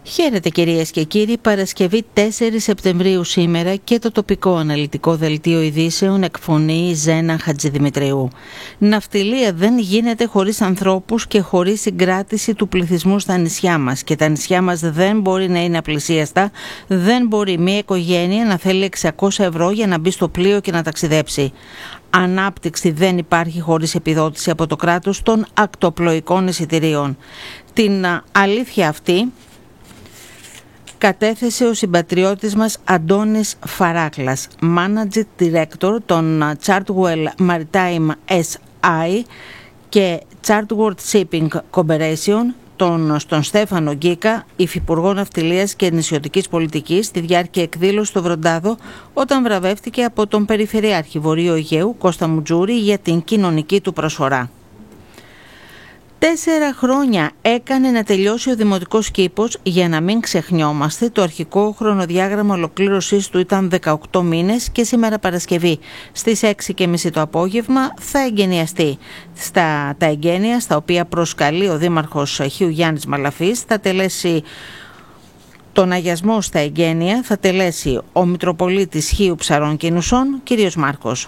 Χαίρετε κυρίες και κύριοι, Παρασκευή 4 Σεπτεμβρίου σήμερα και το τοπικό αναλυτικό δελτίο ειδήσεων εκφωνεί Ζένα Χατζηδημητρίου. Ναυτιλία δεν γίνεται χωρίς ανθρώπους και χωρίς συγκράτηση του πληθυσμού στα νησιά μας και τα νησιά μας δεν μπορεί να είναι απλησίαστα, δεν μπορεί μια οικογένεια να θέλει 600 ευρώ για να μπει στο πλοίο και να ταξιδέψει. Ανάπτυξη δεν υπάρχει χωρίς επιδότηση από το κράτος των ακτοπλοϊκών εισιτηρίων. Την αλήθεια αυτή κατέθεσε ο συμπατριώτης μας Αντώνης Φαράκλας, Managing Director των Chartwell Maritime SI και Chartworld Shipping Corporation, στον Στέφανο Γκίκα, Υφυπουργό Ναυτιλίας και Νησιωτικής Πολιτικής, στη διάρκεια εκδήλωση στο Βροντάδο, όταν βραβεύτηκε από τον Περιφερειάρχη Βορείου Αιγαίου Κώστα Μουτζούρη για την κοινωνική του προσφορά. 4 χρόνια έκανε να τελειώσει ο δημοτικός κήπος. Για να μην ξεχνιόμαστε, το αρχικό χρονοδιάγραμμα ολοκλήρωσής του ήταν 18 μήνες και σήμερα Παρασκευή στις 6:30 το απόγευμα θα εγκαινιαστεί. Τα εγγένεια στα οποία προσκαλεί ο Δήμαρχος Χίου Γιάννης Μαλαφής θα τελέσει τον αγιασμό στα εγγένεια, θα τελέσει ο Μητροπολίτης Χίου Ψαρών και Νουσών, κ. Μάρκος.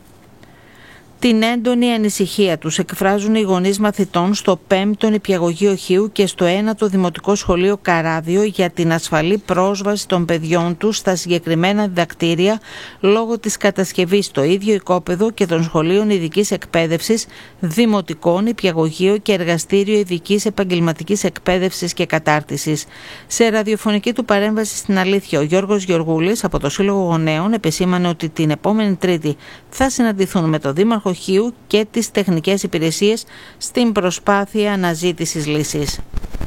Την έντονη ανησυχία τους εκφράζουν οι γονείς μαθητών στο 5ο Νηπιαγωγείο Χίου και στο 1ο Δημοτικό Σχολείο Καράδιο για την ασφαλή πρόσβαση των παιδιών τους στα συγκεκριμένα διδακτήρια λόγω της κατασκευής στο ίδιο οικόπεδο και των σχολείων ειδικής εκπαίδευσης, δημοτικό, νηπιαγωγείο και εργαστήριο ειδικής επαγγελματικής εκπαίδευσης και κατάρτισης. Σε ραδιοφωνική του παρέμβαση στην Αλήθεια, ο Γιώργος Γεωργούλης από το Σύλλογο Γονέων επεσήμανε ότι την επόμενη Τρίτη θα συναντηθούν με τον Δήμαρχο Χίου και τις τεχνικές υπηρεσίες στην προσπάθεια αναζήτησης λύσης.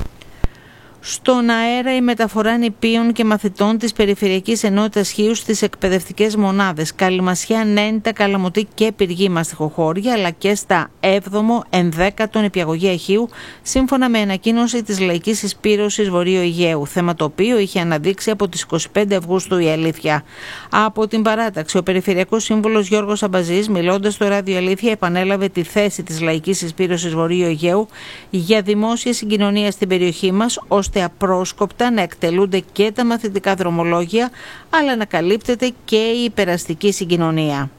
Στον αέρα η μεταφορά νηπίων και μαθητών της Περιφερειακής Ενότητας Χίου στις εκπαιδευτικές μονάδες Καλυμασιά, Νένητα, Καλαμωτή και Πυργή Μαστιχοχώρια αλλά και στα 7ο, 11ο Νηπιαγωγεία Χίου σύμφωνα με ανακοίνωση της Λαϊκής Εισπύρωσης Βορείου Αιγαίου, θέμα το οποίο είχε αναδείξει από τις 25 Αυγούστου η Αλήθεια. Από την παράταξη, ο Περιφερειακός Σύμβουλος Γιώργος Αμπαζής, μιλώντας στο Ράδιο Αλήθεια, επανέλαβε τη θέση της Λαϊκής Εισπύρωσης Βορείου Αιγαίου για δημόσια συγκοινωνία στην περιοχή μας, ώστε απρόσκοπτα να εκτελούνται και τα μαθητικά δρομολόγια, αλλά να καλύπτεται και η υπεραστική συγκοινωνία.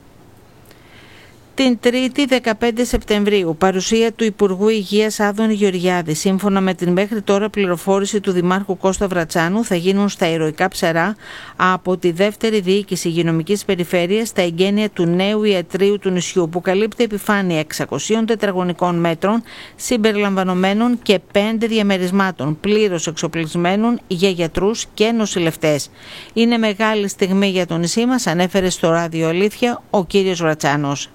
Την Τρίτη 15 Σεπτεμβρίου, παρουσία του Υπουργού Υγείας Άδωνη Γεωργιάδη, σύμφωνα με την μέχρι τώρα πληροφόρηση του Δημάρχου Κώστα Βρατσάνου, θα γίνουν στα ηρωικά ψαρά από τη δεύτερη διοίκηση υγειονομικής περιφέρειας τα εγγένεια του νέου ιατρείου του νησιού, που καλύπτει επιφάνεια 600 τετραγωνικών μέτρων συμπεριλαμβανομένων και 5 διαμερισμάτων πλήρως εξοπλισμένων για γιατρούς και νοσηλευτές. Είναι μεγάλη στιγμή για το νησί μας, ανέφερε στο Ράδιο Αλήθεια ο κύριος Βρατσάνος.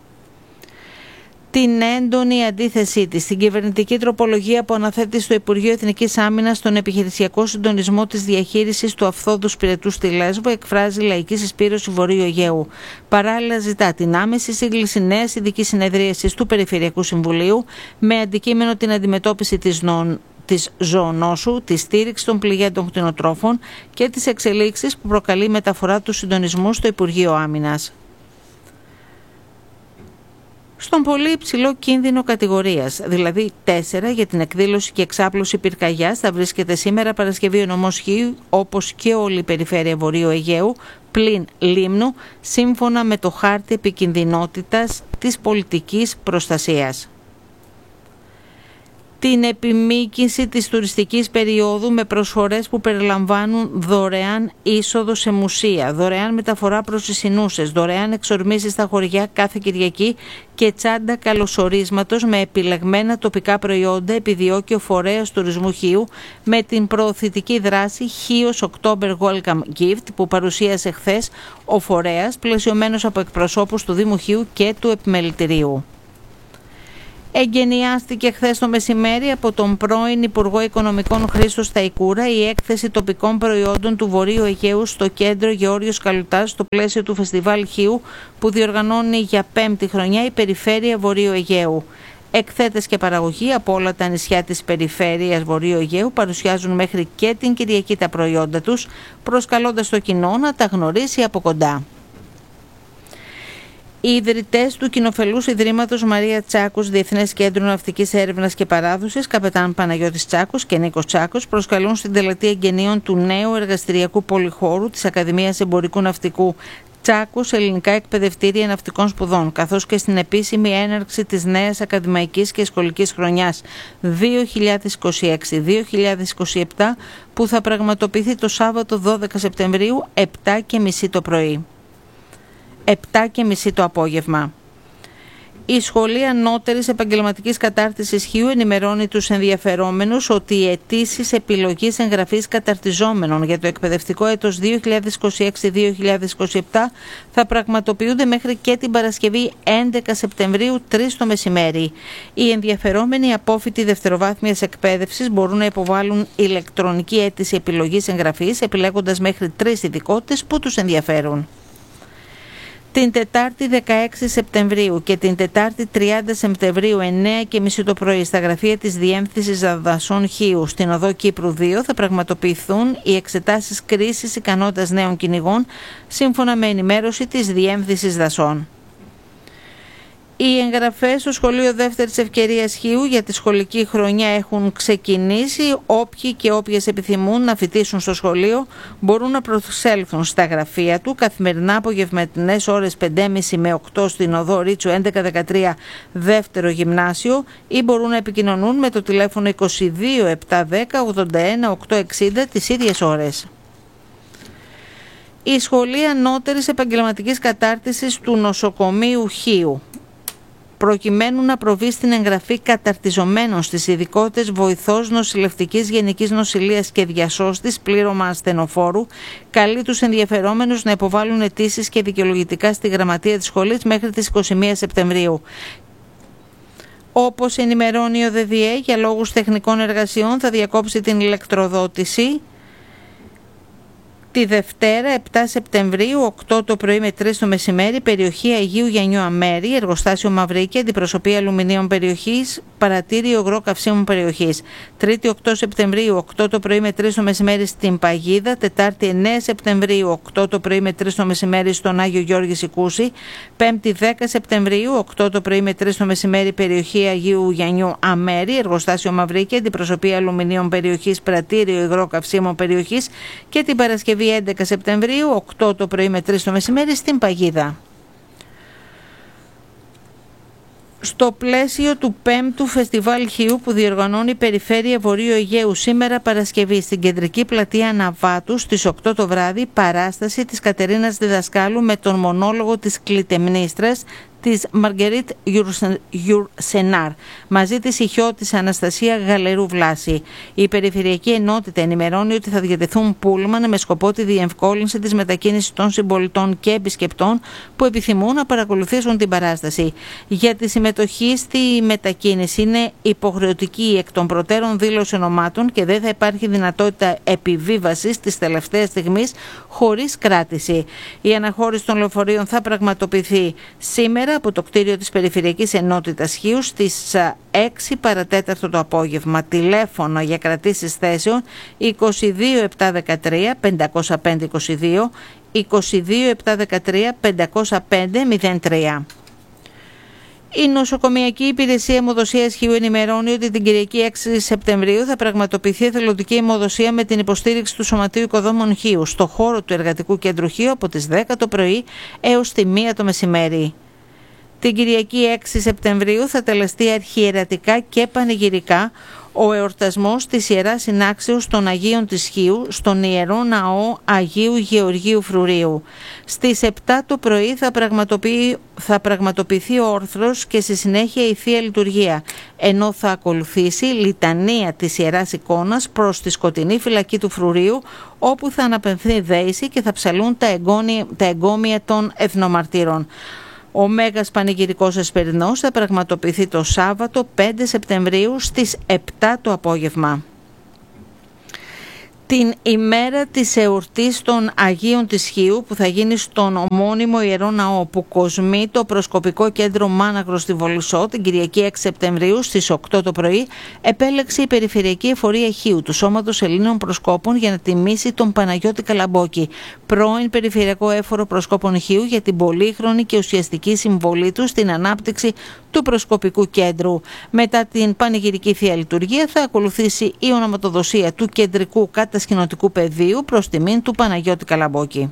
Την έντονη αντίθεσή της στην κυβερνητική τροπολογία που αναθέτει στο Υπουργείο Εθνικής Άμυνας στον επιχειρησιακό συντονισμό της διαχείρισης του Αυθόδους Πυρετού στη Λέσβο εκφράζει η Λαϊκή Εισπύρωση Βορείου Αιγαίου. Παράλληλα, ζητά την άμεση σύγκληση νέας ειδικής συνεδρίασης του Περιφερειακού Συμβουλίου με αντικείμενο την αντιμετώπιση της ζωονόσου, τη στήριξη των πληγέντων κτηνοτρόφων και τις εξελίξεις που προκαλεί η μεταφορά του συντονισμού στο Υπουργείο Άμυνας. Στον πολύ υψηλό κίνδυνο κατηγορίας, δηλαδή 4 για την εκδήλωση και εξάπλωση πυρκαγιάς, θα βρίσκεται σήμερα Παρασκευή ο νομός Χίου, όπως και όλη η περιφέρεια Βορείου Αιγαίου, πλην Λίμνου, σύμφωνα με το χάρτη επικινδυνότητας της πολιτικής προστασίας. Την επιμήκυνση της τουριστικής περίοδου με προσφορές που περιλαμβάνουν δωρεάν είσοδο σε μουσεία, δωρεάν μεταφορά προς τις Ινούσες, δωρεάν εξορμήσεις στα χωριά κάθε Κυριακή και τσάντα καλωσορίσματος με επιλεγμένα τοπικά προϊόντα επιδιώκει ο φορέας τουρισμού Χίου με την προωθητική δράση Χίος October Welcome Gift που παρουσίασε χθες ο φορέας, πλαισιωμένος από εκπροσώπους του Δήμου Χίου και του Επιμελητηρίου. Εγκαινιάστηκε χθες το μεσημέρι από τον πρώην Υπουργό Οικονομικών Χρήστο Σταϊκούρα η έκθεση τοπικών προϊόντων του Βορείου Αιγαίου στο κέντρο Γεώργιος Καλουτάς στο πλαίσιο του Φεστιβάλ Χίου που διοργανώνει για 5η χρονιά η Περιφέρεια Βορείου Αιγαίου. Εκθέτες και παραγωγοί από όλα τα νησιά της Περιφέρειας Βορείου Αιγαίου παρουσιάζουν μέχρι και την Κυριακή τα προϊόντα τους, προσκαλώντας το κοινό να τα γνωρίσει από κοντά. Οι ιδρυτές του κοινοφελούς Ιδρύματος Μαρία Τσάκους Διεθνές Κέντρο Ναυτικής Έρευνας και Παράδοσης, καπετάν Παναγιώτης Τσάκος και Νίκος Τσάκος, προσκαλούν στην τελετή εγγενείων του νέου εργαστηριακού πολυχώρου της Ακαδημίας Εμπορικού Ναυτικού Τσάκους Ελληνικά Εκπαιδευτήρια Ναυτικών Σπουδών, καθώς και στην επίσημη έναρξη της νέας ακαδημαϊκής και σχολικής χρονιάς 2026-2027 που θα πραγματοποιηθεί το Σάββατο 12 Σεπτεμβρίου 7:30 το πρωί. 7:30 το απόγευμα. Η Σχολή Ανώτερης Επαγγελματικής Κατάρτισης Χίου ενημερώνει τους ενδιαφερόμενους ότι οι αιτήσεις επιλογής εγγραφής καταρτιζόμενων για το εκπαιδευτικό έτος 2026-2027 θα πραγματοποιούνται μέχρι και την Παρασκευή 11 Σεπτεμβρίου 3 το μεσημέρι. Οι ενδιαφερόμενοι απόφοιτοι δευτεροβάθμιας εκπαίδευσης μπορούν να υποβάλουν ηλεκτρονική αίτηση επιλογής εγγραφής επιλέγοντας μέχρι 3 ειδικότητες που τους ενδιαφέρουν. Την Τετάρτη 16 Σεπτεμβρίου και την Τετάρτη 30 Σεπτεμβρίου 9:30 το πρωί στα γραφεία της Διεύθυνσης Δασών Χίου στην Οδό Κύπρου 2 θα πραγματοποιηθούν οι εξετάσεις κρίσης ικανότητας νέων κυνηγών σύμφωνα με ενημέρωση της Διεύθυνσης Δασών. Οι εγγραφές στο Σχολείο Δεύτερης Ευκαιρίας Χίου για τη σχολική χρονιά έχουν ξεκινήσει. Όποιοι και όποιες επιθυμούν να φοιτήσουν στο σχολείο μπορούν να προσέλθουν στα γραφεία του καθημερινά απογευματινές ώρες 5:30 με 8 στην Οδό Ρίτσου 1113 Δεύτερο Γυμνάσιο ή μπορούν να επικοινωνούν με το τηλέφωνο 22 710 81 860 τις ίδιες ώρες. Η Σχολή Ανώτερης Επαγγελματικής Κατάρτισης του Νοσοκομείου Χίου, προκειμένου να προβεί στην εγγραφή καταρτιζομένων στις ειδικότητες βοηθός νοσηλευτικής γενικής νοσηλείας και διασώστης πλήρωμα ασθενοφόρου, καλεί τους ενδιαφερόμενους να υποβάλουν αιτήσεις και δικαιολογητικά στη γραμματεία της σχολής μέχρι τις 21 Σεπτεμβρίου. Όπως ενημερώνει ο ΔΔΕ, για λόγους τεχνικών εργασιών θα διακόψει την ηλεκτροδότηση τη Δευτέρα 7 Σεπτεμβρίου 8 το πρωί με 3 το μεσημέρι, περιοχή Αγίου Γιαννιού Αμέρη, εργοστάσιο Μαυρίκη, αντιπροσωπεία αλουμινίων περιοχής, παρατήριο υγρό καυσίμων περιοχής. Τρίτη 8 Σεπτεμβρίου 8 το πρωί με 3 το μεσημέρι στην Παγίδα, Τετάρτη 9 Σεπτεμβρίου 8 το πρωί με 3 το μεσημέρι στον Άγιο Γιώργη Σικούση, Πέμπτη 10 Σεπτεμβρίου 8 το πρωί με 3 το μεσημέρι, περιοχή Αγίου Γιαννιού Αμέρη, εργοστάσιο Μαυρίκη, αντιπροσωπεία αλουμινίων περιοχής, παρατήριο υγρό καυσίμων περιοχής και την Παρασκευή 11 Σεπτεμβρίου, 8 το πρωί με 3 το μεσημέρι στην Παγίδα. Στο πλαίσιο του 5ου Φεστιβάλ Χίου που διοργανώνει η Περιφέρεια Βορείου Αιγαίου σήμερα Παρασκευή στην Κεντρική Πλατεία Ναβάτου στις 8 το βράδυ, παράσταση της Κατερίνας Διδασκάλου με τον μονόλογο της κλητεμνίστρας της Μαργκερίτ Γιουρσενάρ, μαζί της ηχιώτης Αναστασία Γαλερού Βλάση. Η Περιφερειακή Ενότητα ενημερώνει ότι θα διατεθούν πούλμαν με σκοπό τη διευκόλυνση της μετακίνησης των συμπολιτών και επισκεπτών που επιθυμούν να παρακολουθήσουν την παράσταση. Για τη συμμετοχή στη μετακίνηση είναι υποχρεωτική η εκ των προτέρων δήλωση ονομάτων και δεν θα υπάρχει δυνατότητα επιβίβασης της τελευταίας στιγμής χωρίς κράτηση. Η αναχώρηση των λεωφορείων θα πραγματοποιηθεί σήμερα από το κτίριο της Περιφερειακής Ενότητας Χίου στις 6 παρατέταρτο το απόγευμα. Τηλέφωνο για κρατήσεις θέσεων 22 713 505 22, 22 713 505 03. Η Νοσοκομειακή Υπηρεσία Αιμοδοσίας Χίου ενημερώνει ότι την Κυριακή 6 Σεπτεμβρίου θα πραγματοποιηθεί εθελοντική αιμοδοσία με την υποστήριξη του Σωματείου Οικοδόμων Χίου στο χώρο του Εργατικού Κέντρου Χίου από τις 10 το πρωί έως τη 1 το μεσημέρι. Την Κυριακή 6 Σεπτεμβρίου θα τελεστεί αρχιερατικά και πανηγυρικά ο εορτασμός της Ιεράς Συνάξεως των Αγίων της Χίου στον Ιερό Ναό Αγίου Γεωργίου Φρουρίου. Στις 7 το πρωί θα πραγματοποιηθεί ο όρθρος και στη συνέχεια η Θεία Λειτουργία, ενώ θα ακολουθήσει λιτανία της Ιεράς Εικόνας προς τη σκοτεινή φυλακή του Φρουρίου, όπου θα αναπαιμφθεί δέηση και θα ψαλούν τα εγκόμια των εθνομαρτύρων. Ο Μέγας Πανηγυρικός Εσπερινός θα πραγματοποιηθεί το Σάββατο 5 Σεπτεμβρίου στις 7 το απόγευμα. την ημέρα της εορτής των Αγίων της Χίου που θα γίνει στον ομώνυμο Ιερό Ναό που κοσμεί το προσκοπικό κέντρο Μάνακρο στη Βολισσό την Κυριακή 6 Σεπτεμβρίου στις 8 το πρωί, επέλεξε η Περιφερειακή Εφορία Χίου του Σώματος Ελλήνων Προσκόπων για να τιμήσει τον Παναγιώτη Καλαμπόκη, πρώην Περιφερειακό Έφορο Προσκόπων Χίου, για την πολύχρονη και ουσιαστική συμβολή του στην ανάπτυξη του προσκοπικού κέντρου. Μετά την πανηγυρική θεία λειτουργία θα ακολουθήσει η ονοματοδοσία του κεντρικού κατασκηνωτικού πεδίου προς τιμήν του Παναγιώτη Καλαμπόκη.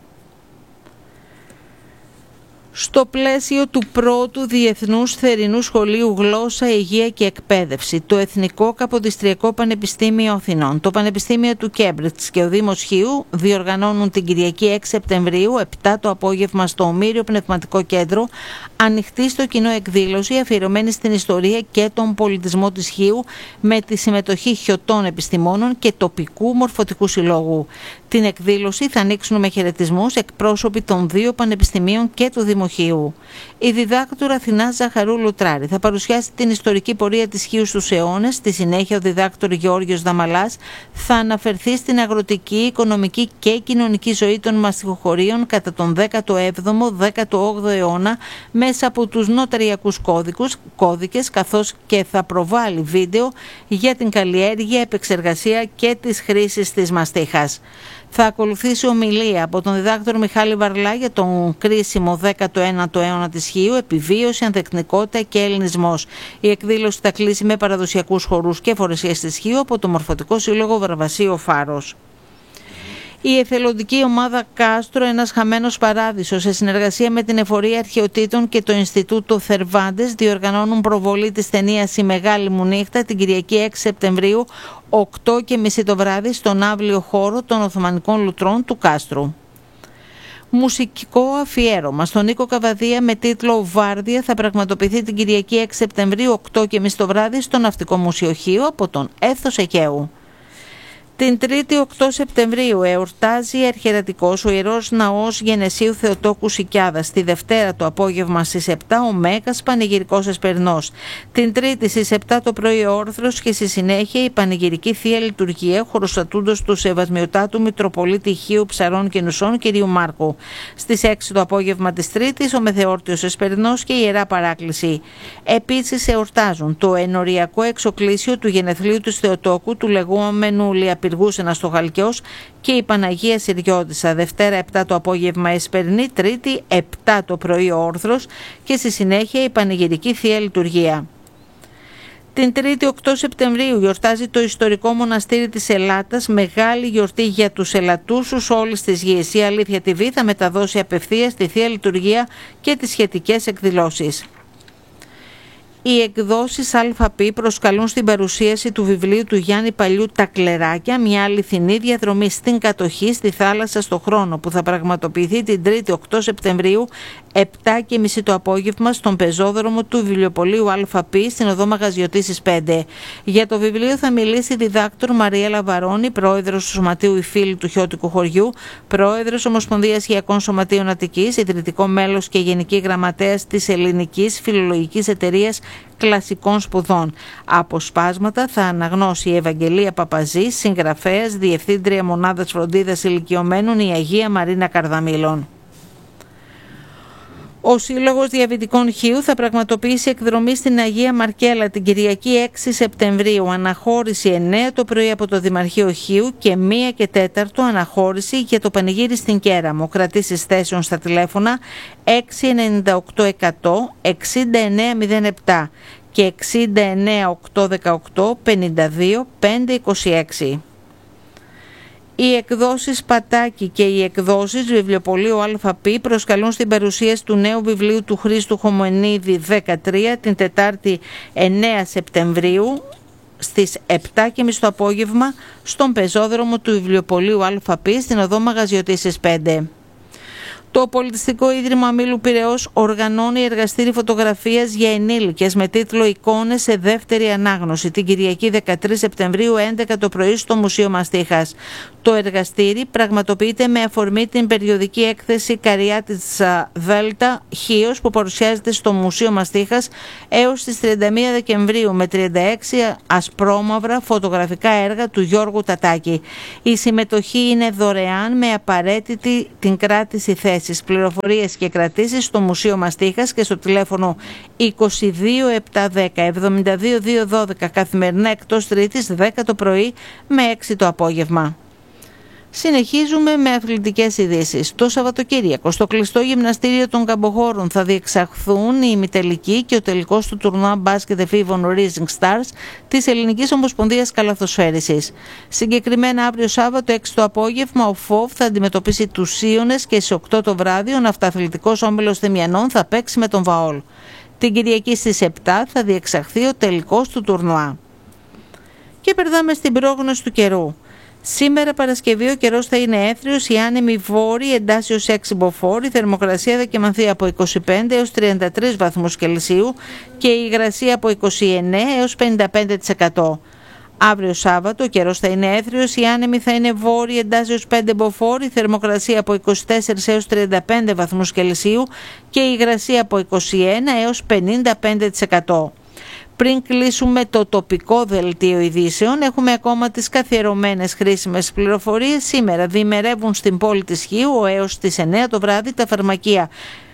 Στο πλαίσιο του πρώτου Διεθνούς Θερινού Σχολείου Γλώσσα, Υγεία και Εκπαίδευση, το Εθνικό Καποδιστριακό Πανεπιστήμιο Αθηνών, το Πανεπιστήμιο του Κέμπριτς και ο Δήμος Χίου διοργανώνουν την Κυριακή 6 Σεπτεμβρίου 7 το απόγευμα στο Ομήριο Πνευματικό Κέντρο ανοιχτή στο κοινό εκδήλωση αφιερωμένη στην ιστορία και τον πολιτισμό της Χίου με τη συμμετοχή χιωτών επιστημόνων και τοπικού μορφωτικού συλλόγου. Την εκδήλωση θα ανοίξουν με χαιρετισμούς εκπρόσωποι των δύο πανεπιστημίων και του Δήμου Χίου. Η διδάκτορα Αθηνά Ζαχαρού Λουτράρη θα παρουσιάσει την ιστορική πορεία της Χίου στους αιώνες. Στη συνέχεια ο διδάκτορ Γεώργιος Δαμαλάς θα αναφερθεί στην αγροτική, οικονομική και κοινωνική ζωή των μαστιχοχωρίων κατά τον 17ο-18ο αιώνα μέσα από τους νοταριακούς κώδικες, καθώς και θα προβάλλει βίντεο για την καλλιέργεια, επεξεργασία και τις χρήσεις της μαστίχας. Θα ακολουθήσει ομιλία από τον διδάκτορο Μιχάλη Βαρλά για τον κρίσιμο 19ο αιώνα της Χίου, επιβίωση, ανθεκτικότητα και ελληνισμός. Η εκδήλωση θα κλείσει με παραδοσιακούς χορούς και φορεσίες της Χίου από το Μορφωτικό Σύλλογο Βαρβασίου Φάρος. Η εθελοντική ομάδα Κάστρο, ένας χαμένος παράδεισος, σε συνεργασία με την Εφορία Αρχαιοτήτων και το Ινστιτούτο Θερβάντες, διοργανώνουν προβολή της ταινίας «Η Μεγάλη μου Νύχτα» την Κυριακή 6 Σεπτεμβρίου, 8:30 το βράδυ, στον αύλιο χώρο των Οθωμανικών Λουτρών του Κάστρου. Μουσικό αφιέρωμα στον Νίκο Καβαδία με τίτλο «Βάρδια» θα πραγματοποιηθεί την Κυριακή 6 Σεπτεμβρίου, 8:30 το βράδυ, στο Ναυτικό Μουσείο Χίου από τον Έθος Εκαίου. Την 3η 8 Σεπτεμβρίου εορτάζει αρχιερατικός ο Ιερός Ναός Γενεσίου Θεοτόκου Σικιάδας. Τη Δευτέρα το απόγευμα στις 7 ο Μέγας Πανηγυρικός Εσπερνός. Την Τρίτη στις 7 το πρωί ο Όρθρος και στη συνέχεια η Πανηγυρική Θεία Λειτουργία χωροστατούντος του Σεβασμιωτάτου Μητροπολίτη Χίου Ψαρών και Νουσών κ. Μάρκου. Στις 6 το απόγευμα της Τρίτης ο Μεθεόρτιος Εσπερνός και η Ιερά Παράκληση. Επίσης εορτάζουν το ενοριακό εξοκλήσιο του γενεθλίου του Θεοτόκου, του λεγόμενου Πυργούσενα στο Χαλκιός, και η Παναγία Συριώτισσα. Δευτέρα 7 το απόγευμα Εσπερνή, Τρίτη 7 το πρωί ο Όρθρος και στη συνέχεια η Πανηγυρική Θεία Λειτουργία. Την 3η 8 Σεπτεμβρίου γιορτάζει το ιστορικό μοναστήρι της Ελάτας, μεγάλη γιορτή για τους ελατούσους όλης της γης. Η Αλήθεια TV θα μεταδώσει απευθείας τη Θεία Λειτουργία και τις σχετικές εκδηλώσεις. Οι εκδόσεις ΑΠ προσκαλούν στην παρουσίαση του βιβλίου του Γιάννη Παλιού «Τα Κλεράκια», μια αληθινή διαδρομή στην κατοχή, στη θάλασσα, στο χρόνο, που θα πραγματοποιηθεί την 3η 8 Σεπτεμβρίου 7:30 το απόγευμα στον πεζόδρομο του βιβλιοπωλείου ΑΠ στην οδό Μαγαζιωτήσης 5. Για το βιβλίο θα μιλήσει η διδάκτορ Μαριέλα Βαρώνη, πρόεδρος του Σωματείου «Οι Φίλοι του Χιώτικου Χωριού», πρόεδρος Ομοσπονδίας Χιακών Σωματείων Αττικής, ιδρυτικό μέλος και γενική γραμματέας της Ελληνικής Φιλολογικής Εταιρείας Κλασικών Σπουδών. Αποσπάσματα θα αναγνώσει η Ευαγγελία Παπαζή, συγγραφέας, διευθύντρια μονάδας φροντίδας ηλικιωμένων, η Αγία Μαρίνα Καρδαμήλων. Ο Σύλλογος Διαβητικών Χίου θα πραγματοποιήσει εκδρομή στην Αγία Μαρκέλα την Κυριακή 6 Σεπτεμβρίου. Αναχώρηση 9 το πρωί από το Δημαρχείο Χίου και 1 και 4 αναχώρηση για το πανηγύρι στην Κέραμο. Κρατήσεις θέσεων στα τηλέφωνα 698 100 6907 και 69 818 52 526. Οι εκδόσεις Πατάκη και οι εκδόσεις Βιβλιοπωλείου ΑΠ προσκαλούν στην παρουσίαση του νέου βιβλίου του Χρήστου Χομονίδη 13 την Τετάρτη 9 Σεπτεμβρίου στις 7:30 το απόγευμα στον πεζόδρομο του Βιβλιοπωλείου ΑΠ στην οδό Μαγαζιωτήσης 5. Το Πολιτιστικό Ίδρυμα Μήλου Πειραιώς οργανώνει εργαστήρι φωτογραφίας για ενήλικες με τίτλο «Εικόνες σε δεύτερη ανάγνωση» την Κυριακή 13 Σεπτεμβρίου 11 το πρωί στο Μουσείο Μαστίχας. Το εργαστήρι πραγματοποιείται με αφορμή την περιοδική έκθεση Καριά της Δέλτα Χίος που παρουσιάζεται στο Μουσείο Μαστίχας έως τις 31 Δεκεμβρίου με 36 ασπρόμαυρα φωτογραφικά έργα του Γιώργου Τατάκη. Η συμμετοχή είναι δωρεάν με απαραίτητη την κράτηση θέσης. Πληροφορίες και κρατήσεις στο Μουσείο Μαστίχας και στο τηλέφωνο 22 710 72 212 καθημερινά εκτός Τρίτης 10 το πρωί με 6 το απόγευμα. Συνεχίζουμε με αθλητικές ειδήσεις. Το Σαββατοκύριακο στο κλειστό γυμναστήριο των Καμποχώρων θα διεξαχθούν η ημιτελική και ο τελικός του τουρνουά μπάσκετ εφήβων Rising Stars της Ελληνικής Ομοσπονδίας Καλαθοσφαίρισης. Συγκεκριμένα αύριο Σάββατο 6 το απόγευμα ο ΦΟΒ θα αντιμετωπίσει τους Σίωνες και στις 8 το βράδυ ο ναυταθλητικός όμιλος Θημιανών θα παίξει με τον Βαόλ. Την Κυριακή στις 7 θα διεξαχθεί ο τελικός του τουρνουά. Και περνάμε στην πρόγνωση του καιρού. Σήμερα Παρασκευή ο καιρός θα είναι έθριος, η άνεμη βόρη εντάσσεως 6 μποφόρ, η θερμοκρασία θα κυμανθεί από 25 έως 33 βαθμούς Κελσίου και η υγρασία από 29 έως 55%. Αύριο Σάββατο ο καιρός θα είναι έθριος, η άνεμη θα είναι βόρη εντάσσεως 5 μποφόρ, η θερμοκρασία από 24 έως 35 βαθμούς Κελσίου και η υγρασία από 21 έως 55%. Πριν κλείσουμε το τοπικό δελτίο ειδήσεων, έχουμε ακόμα τις καθιερωμένες χρήσιμες πληροφορίες. Σήμερα διημερεύουν στην πόλη της Χίου έως τις 9 το βράδυ τα φαρμακεία.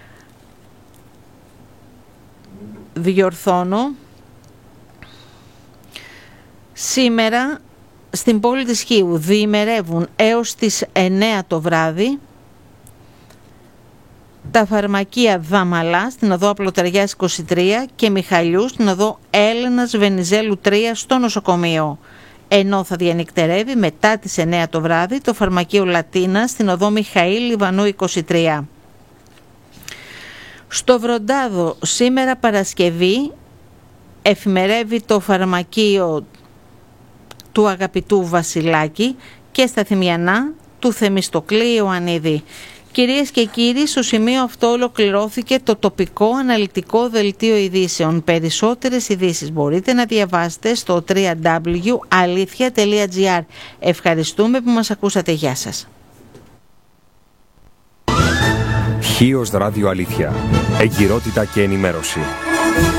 Σήμερα στην πόλη της Χίου διημερεύουν έως τις 9 το βράδυ τα φαρμακεία Δαμαλά στην οδό Απλοταριάς 23 και Μιχαλιού στην οδό Έλενας Βενιζέλου 3 στο νοσοκομείο. Ενώ θα διανυκτερεύει μετά τις 9 το βράδυ το φαρμακείο Λατίνα στην οδό Μιχαήλ Λιβανού 23. Στο Βροντάδο σήμερα Παρασκευή εφημερεύει το φαρμακείο του αγαπητού Βασιλάκη και στα Θημιανά του Θεμιστοκλή Ιωαννίδη. Κυρίες και κύριοι, στο σημείο αυτό ολοκληρώθηκε το τοπικό αναλυτικό δελτίο ειδήσεων. Περισσότερες ειδήσεις μπορείτε να διαβάσετε στο www.alithia.gr. Ευχαριστούμε που μας ακούσατε. Γεια σας. Χίος Ράδιο Αλήθεια. Εγκυρότητα και ενημέρωση.